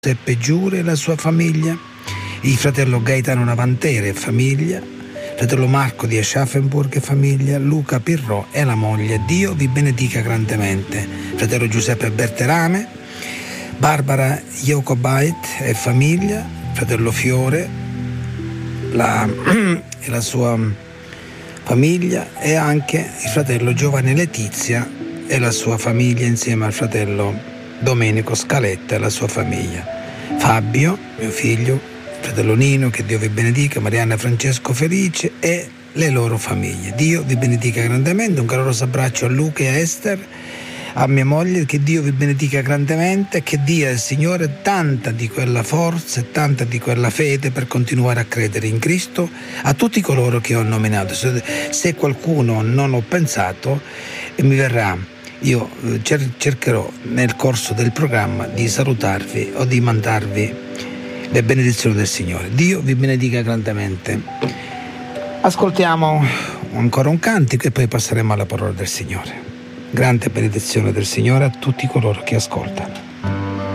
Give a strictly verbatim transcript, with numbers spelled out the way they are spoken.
Giuseppe Giure e la sua famiglia, il fratello Gaetano Navantere e famiglia, il fratello Marco di Aschaffenburg e famiglia, Luca Pirro e la moglie. Dio vi benedica grandemente. Il fratello Giuseppe Berterame, Barbara Jacobait e famiglia, il fratello Fiore la, e la sua famiglia, e anche il fratello Giovanni Letizia e la sua famiglia insieme al fratello Domenico Scaletta e la sua famiglia. Fabio, mio figlio, fratello Nino, che Dio vi benedica, Marianna e Francesco Felice e le loro famiglie. Dio vi benedica grandemente. Un caloroso abbraccio a Luca e a Esther, a mia moglie, che Dio vi benedica grandemente e che dia il Signore tanta di quella forza e tanta di quella fede per continuare a credere in Cristo a tutti coloro che ho nominato. Se qualcuno non ho pensato, mi verrà. Io cercherò nel corso del programma di salutarvi o di mandarvi le benedizioni del Signore. Dio vi benedica grandemente. Ascoltiamo ancora un cantico e poi passeremo alla parola del Signore. Grande benedizione del Signore a tutti coloro che ascoltano.